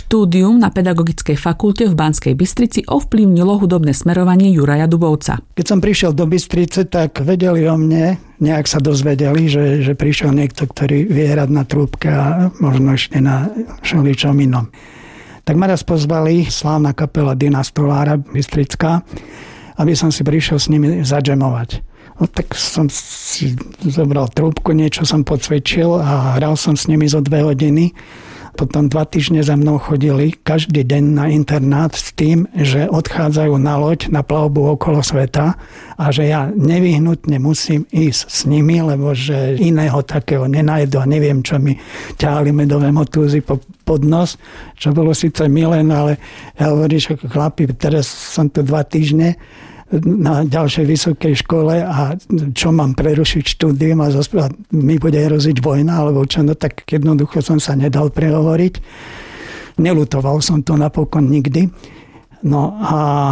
Štúdium na Pedagogickej fakulte v Banskej Bystrici ovplyvnilo hudobné smerovanie Juraja Dubovca. Keď som prišiel do Bystrice, tak vedeli o mne, nejak sa dozvedeli, že prišiel niekto, ktorý vie hrať na trúbke a možno ešte na všeličom inom. Tak ma raz pozvali slávna kapela Dina Stolára Bystrická, aby som si prišiel s nimi zadžemovať. No tak som si zobral trúbku, niečo som pocvičil a hral som s nimi zo 2 hodiny. Potom 2 týždne za mnou chodili každý deň na internát s tým, že odchádzajú na loď, na plavbu okolo sveta a že ja nevyhnutne musím ísť s nimi, lebo že iného takého nenajdu a neviem, čo mi ťahali medové motúzy pod nos, čo bolo síce milé, ale ja hovorím, že chlapi, teraz som tu 2 týždne na ďalšej vysokej škole a čo mám prerušiť štúdium a mi bude hroziť vojna alebo čo, no tak jednoducho som sa nedal prehovoriť. Neľutoval som to napokon nikdy. No a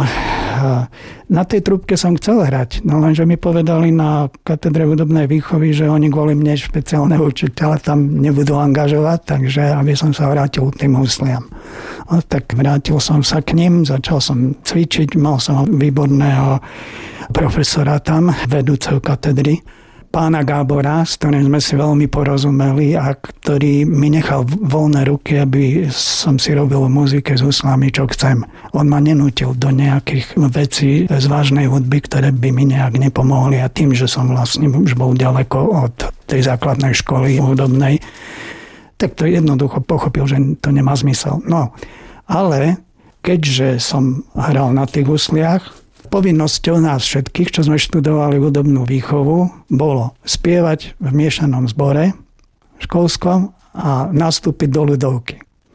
na tej trúbke som chcel hrať, no lenže mi povedali na katedre hudobnej výchovy, že oni kvôli mne špeciálneho učiteľa tam nebudú angažovať, takže aby som sa vrátil k tým husliam. No, tak vrátil som sa k ním, začal som cvičiť, mal som výborného profesora tam, vedúceho katedry, pána Gábora, s ktorým sme si veľmi porozumeli a ktorý mi nechal voľné ruky, aby som si robil v muzike s huslami, čo chcem. On ma nenútil do nejakých vecí z vážnej hudby, ktoré by mi nejak nepomohli a tým, že som vlastne už bol ďaleko od tej základnej školy hudobnej, tak to jednoducho pochopil, že to nemá zmysel. No, ale keďže som hral na tých husliach, povinnosťou nás všetkých, čo sme študovali hudobnú výchovu, bolo spievať v miešanom zbore školskom a nastúpiť do ľudovky.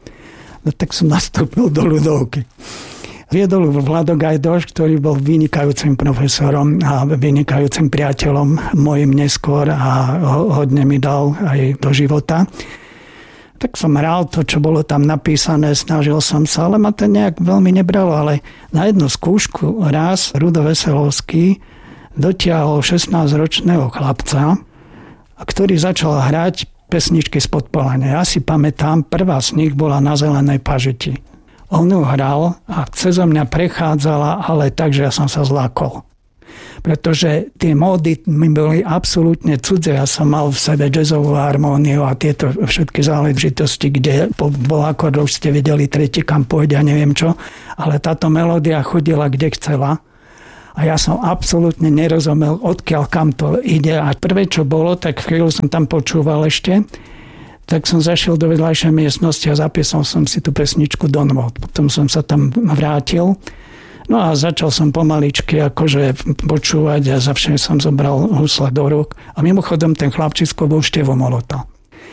No tak som nastúpil do ľudovky. Viedol Vlado Gajdoš, ktorý bol vynikajúcim profesorom a vynikajúcim priateľom mojim neskôr a hodne mi dal aj do života. Tak som hral to, čo bolo tam napísané, snažil som sa, ale ma to nejak veľmi nebralo. Ale na jednu skúšku raz Rudo Veselovský dotiahol 16-ročného chlapca, ktorý začal hrať pesničky z Podpolania. Ja si pamätám, prvá z nich bola Na zelenej pažiti. On ju hral a cezo mňa prechádzala, ale tak, že ja som sa zlákol. Pretože tie módy mi boli absolútne cudzie. Ja som mal v sebe jazzovú harmóniu a tieto všetky záležitosti, kde po 2 akordoch ste videli tretí, kam pôjde a neviem čo. Ale táto melódia chodila, kde chcela. A ja som absolútne nerozumel, odkiaľ kam to ide. A prvé, čo bolo, tak chvíľu som tam počúval ešte, tak som zašiel do vedľajšej miestnosti a zapísal som si tú pesničku Don Vod. Potom som sa tam vrátil. No a začal som pomaličky akože počúvať a zavšem som zobral husle do rúk. A mimochodom ten chlapčisko bol Števo Molota.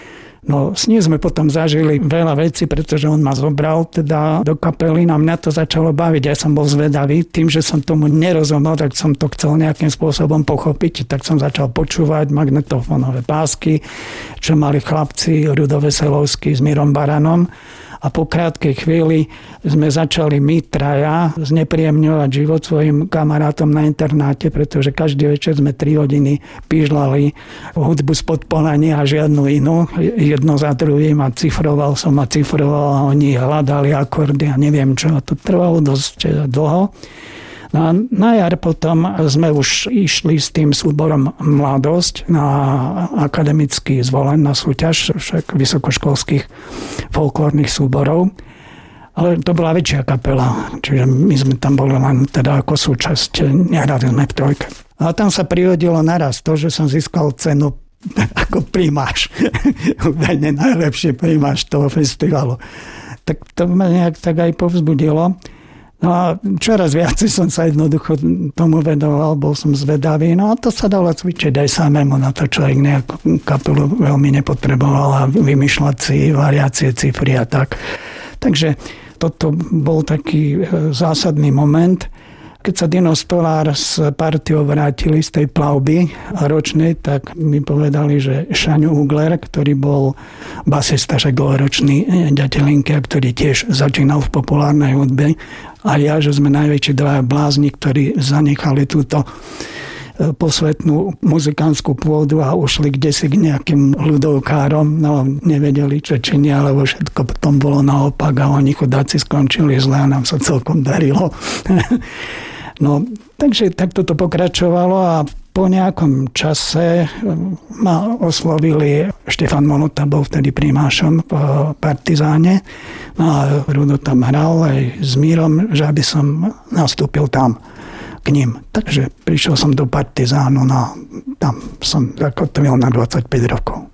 No s ním sme potom zažili veľa vecí, pretože on ma zobral teda do kapely a mňa to začalo baviť. Ja som bol zvedavý, tým, že som tomu nerozumel, tak som to chcel nejakým spôsobom pochopiť. Tak som začal počúvať magnetofónové pásky, čo mali chlapci Rudo Veselovský s Mirom Baranom. A po krátkej chvíli sme začali my traja znepríjemňovať život svojim kamarátom na internáte, pretože každý večer sme 3 hodiny pížlali hudbu z Podpolania a žiadnu inú. Jedno za druhým a cifroval som a cifroval a oni hľadali akordy a neviem čo. A to trvalo dosť dlho. No a na jar potom sme už išli s tým súborom Mladosť na akademický zvolen na súťaž však vysokoškolských folklórnych súborov. Ale to bola väčšia kapela, čiže my sme tam boli len teda ako súčasť, nehrali sme v trojke. A tam sa prihodilo naraz to, že som získal cenu ako primáš. Údajne najlepší primáš toho festivalu. Tak to ma nejak tak aj povzbudilo. No a čoraz viac som sa jednoducho tomu vedoval, bol som zvedavý. No a to sa dalo cvičiť aj samému, na to človek nejakú kapelu veľmi nepotreboval a vymýšľať si variácie, cifry a tak. Takže toto bol taký zásadný moment. Keď sa Dino Stolár s partiou vrátili z tej plavby ročnej, tak mi povedali, že Šaňo Ugler, ktorý bol basista, však dlhoročný ďatelinky, a ktorý tiež začínal v populárnej hudbe, a ja, že sme najväčší 2 blázni, ktorí zanechali túto posvetnú muzikánskú pôdu a ušli kdesi k nejakým ľudovkárom, no nevedeli, čo činia, lebo všetko potom bolo naopak a oni chudáci skončili zle a nám sa celkom darilo. No, takže takto to pokračovalo a po nejakom čase ma oslovili, Štefan Monota bol vtedy primášom v Partizáne, no a Rudo tam hral aj s Mírom, že aby som nastúpil tam k ním. Takže prišiel som do Partizánu, no tam som zakotvil na 25 rokov.